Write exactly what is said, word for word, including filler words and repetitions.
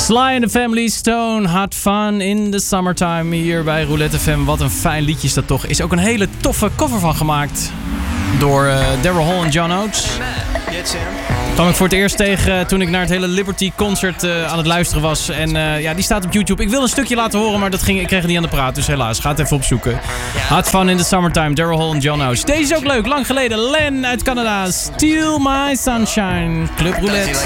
Sly and the Family Stone, Had Fun in the Summertime hier bij Roulette F M. Wat een fijn liedje is dat toch. Is ook een hele toffe cover van gemaakt door uh, Daryl Hall en John Oates. Kwam ik voor het eerst tegen toen ik naar het hele Liberty Concert uh, aan het luisteren was. En uh, ja, die staat op YouTube. Ik wil een stukje laten horen, maar dat ging, ik kreeg het niet aan de praat. Dus helaas, ga het even opzoeken. Had Fun in the Summertime, Daryl Hall en John Oates. Deze is ook leuk, lang geleden. Len uit Canada, Steal My Sunshine, Club Roulette.